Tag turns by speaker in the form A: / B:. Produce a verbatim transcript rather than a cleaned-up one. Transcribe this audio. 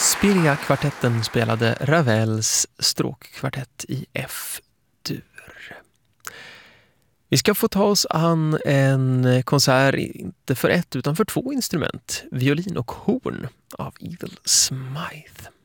A: Spiria-kvartetten spelade Ravels stråkkvartett i F-dur. Vi ska få ta oss an en konsert inte för ett utan för två instrument, violin och horn av Evil Smythe.